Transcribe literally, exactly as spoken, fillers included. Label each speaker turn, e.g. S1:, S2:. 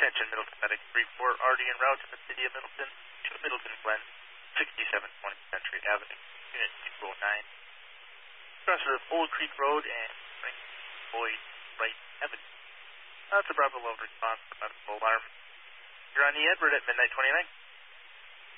S1: Attention Middleton Medic three four, already en route to the city of Middleton to Middleton Glen, sixty-seven twenty Century Avenue, Unit two oh nine. Cross the Old Creek Road and Frank Boyd Wright Avenue. That's a Bravo Love response about a full alarm. You're on the Edward at midnight twenty-nine.